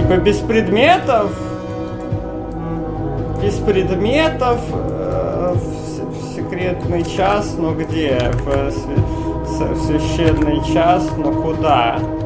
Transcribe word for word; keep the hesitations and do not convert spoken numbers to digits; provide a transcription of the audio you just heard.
Типа без предметов? Без предметов э, в, в секретный час, но где? В, в, в священный час, но куда?